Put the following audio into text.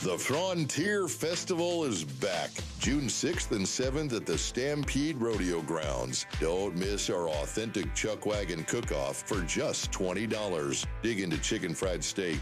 The Frontier Festival is back, June 6th and 7th at the Stampede Rodeo Grounds. Don't miss our authentic Chuck Wagon cook-off for just $20. Dig into chicken fried steak,